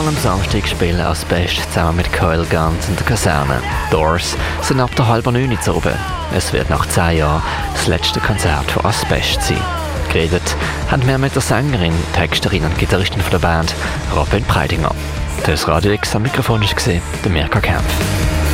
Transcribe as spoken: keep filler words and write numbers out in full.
am Samstag spielen Asbest zusammen mit Coil Guns in der Kaserne. Doors sind ab der halben neun zu oben. Es wird nach zehn Jahren das letzte Konzert von Asbest sein. Geredet haben wir mit der Sängerin, Texterin und Gitarristin von der Band, Robin Breidinger. Das Radio X am Mikrofon war der Mirka Kempf.